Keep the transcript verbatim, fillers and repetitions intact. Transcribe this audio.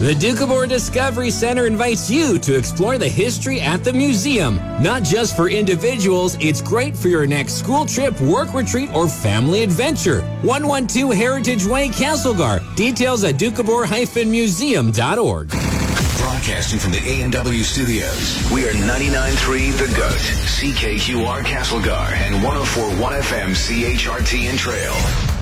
The Doukhobor Discovery Center invites you to explore the history at the museum. Not just for individuals, it's great for your next school trip, work retreat, or family adventure. one twelve Heritage Way, Castlegar. Details at doukhobor dash museum dot org. Broadcasting from the A and W studios, we are ninety-nine point three The Goat, C K Q R Castlegar, and one oh four point one F M C H R T and Trail.